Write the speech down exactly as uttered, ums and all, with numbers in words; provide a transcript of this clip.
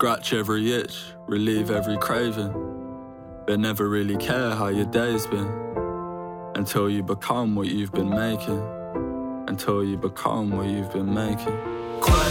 Scratch every itch, relieve every craving, but never really care how your day's been. Until you become what you've been making. Until you become what you've been making. Quiet